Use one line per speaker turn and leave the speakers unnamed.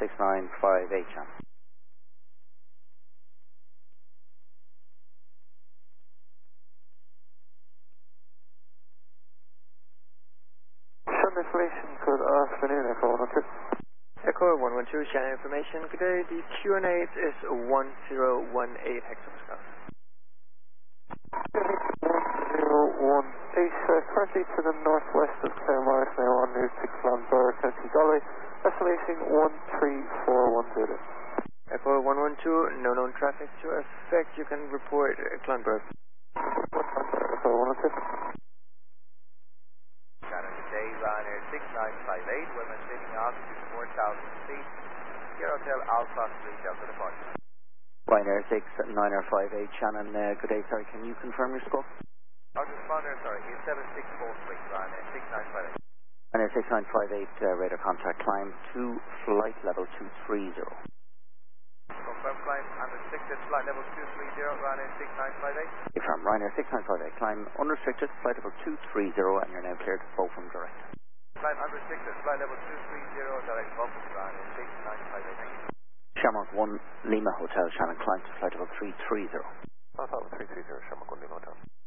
6958 channel.
Shannon information, good afternoon, Echo 112.
Echo 112, Shannon information. Good day, the QNH is 1018 hectopascal.
1018, currently to the northwest of Claremont, now on route to Clonbur, County Galway, estimation 13410.
Echo 112, no known traffic to affect. You can report Clonbur.
Echo 112.
Shannon, good day, Ryanair 6958, we're maintaining altitude 4,000 feet, Sierra Hotel Alpha 3 Delta departure.
Ryanair 6958 Shannon, good day, sorry, can you confirm your scope?
Our responder, sorry, is 7643, Ryanair 6958.
Ryanair 6958, radar contact, climb to flight level 230.
Confirm climb unrestricted, flight level 230, Ryanair 6958.
From Ryanair 6958, climb unrestricted, flight level 230, and you're now cleared for from direct.
Climb unrestricted, flight level 230, direct Fulham, Ryanair 6958.
Shamrock 1 Lima Hotel, Shannon, climb to flight level 330.
Alpha 330, Shamrock 1 Lima Hotel.